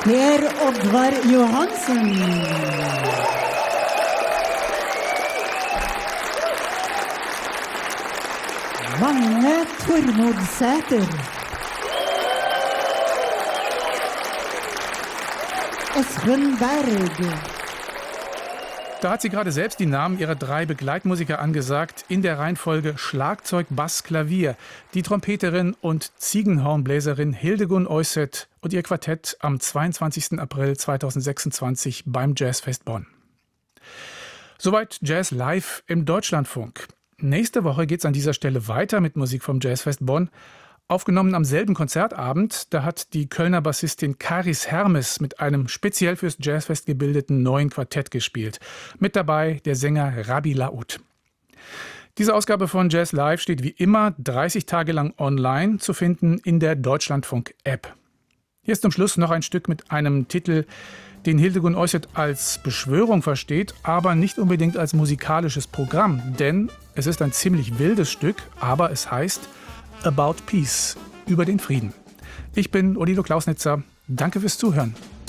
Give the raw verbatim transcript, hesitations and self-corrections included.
Per Oddvar Johansen. Magne Tormodsæter. Espen Berg. Da hat sie gerade selbst die Namen ihrer drei Begleitmusiker angesagt, in der Reihenfolge Schlagzeug, Bass, Klavier. Die Trompeterin und Ziegenhornbläserin Hildegunn Oisset und ihr Quartett am zweiundzwanzigsten April zweitausendsechsundzwanzig beim Jazzfest Bonn. Soweit Jazz live im Deutschlandfunk. Nächste Woche geht es an dieser Stelle weiter mit Musik vom Jazzfest Bonn. Aufgenommen am selben Konzertabend, da hat die Kölner Bassistin Karis Hermes mit einem speziell fürs Jazzfest gebildeten neuen Quartett gespielt. Mit dabei der Sänger Rabbi Laoud. Diese Ausgabe von Jazz Live steht wie immer dreißig Tage lang online zu finden in der Deutschlandfunk-App. Hier ist zum Schluss noch ein Stück mit einem Titel, den Hildegunn Oisset als Beschwörung versteht, aber nicht unbedingt als musikalisches Programm. Denn es ist ein ziemlich wildes Stück, aber es heißt About Peace, über den Frieden. Ich bin Odilo Klausnitzer. Danke fürs Zuhören.